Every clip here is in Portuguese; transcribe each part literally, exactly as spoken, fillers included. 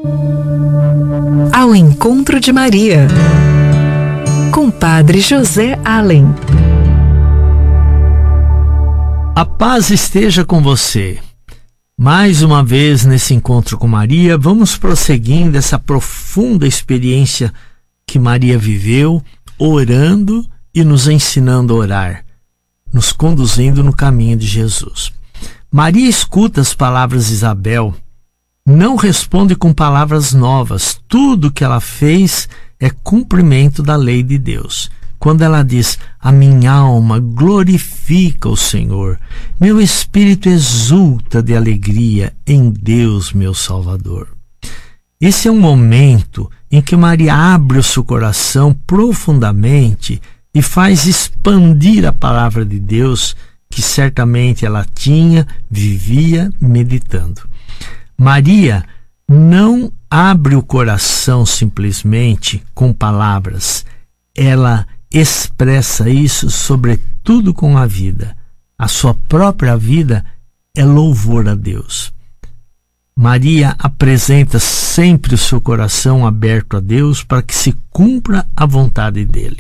Ao encontro de Maria, com Padre José Allen. A paz esteja com você. Mais uma vez nesse encontro com Maria, vamos prosseguindo essa profunda experiência que Maria viveu, orando e nos ensinando a orar, nos conduzindo no caminho de Jesus. Maria escuta as palavras de Isabel, não responde com palavras novas. Tudo que ela fez é cumprimento da lei de Deus. Quando ela diz: a minha alma glorifica o Senhor, meu espírito exulta de alegria em Deus, meu Salvador. Esse é um momento em que Maria abre o seu coração profundamente e faz expandir a palavra de Deus que certamente ela tinha, vivia meditando. Maria não abre o coração simplesmente com palavras. Ela expressa isso sobretudo com a vida. A sua própria vida é louvor a Deus. Maria apresenta sempre o seu coração aberto a Deus para que se cumpra a vontade dele.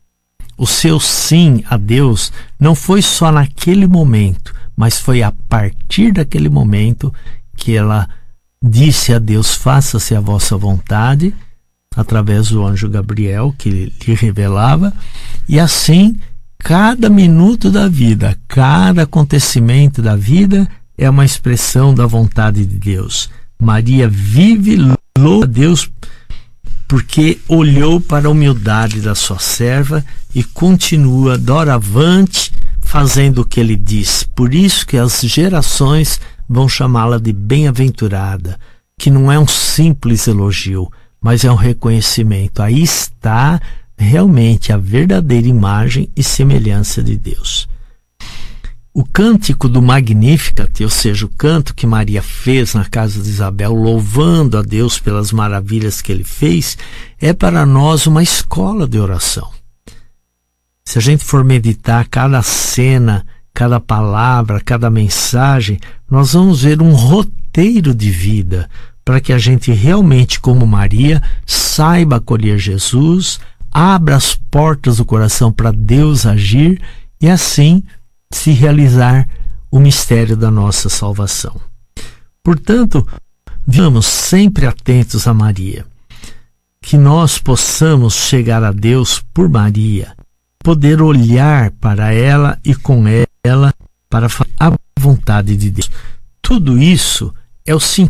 O seu sim a Deus não foi só naquele momento, mas foi a partir daquele momento que ela disse a Deus: faça-se a vossa vontade, através do anjo Gabriel que lhe revelava. E assim, cada minuto da vida, cada acontecimento da vida é uma expressão da vontade de Deus. Maria vive, louva a Deus, porque olhou para a humildade da sua serva e continua doravante fazendo o que ele diz. Por isso que as gerações vão chamá-la de bem-aventurada, que não é um simples elogio, mas é um reconhecimento. Aí está realmente a verdadeira imagem e semelhança de Deus. O cântico do Magnificat, ou seja, o canto que Maria fez na casa de Isabel, louvando a Deus pelas maravilhas que ele fez, é para nós uma escola de oração. Se a gente for meditar cada cena, cada palavra, cada mensagem, nós vamos ver um roteiro de vida para que a gente realmente, como Maria, saiba acolher Jesus, abra as portas do coração para Deus agir e assim se realizar o mistério da nossa salvação. Portanto, vamos sempre atentos a Maria, que nós possamos chegar a Deus por Maria, poder olhar para ela e com ela para fazer a vontade de Deus. Tudo isso é o sentido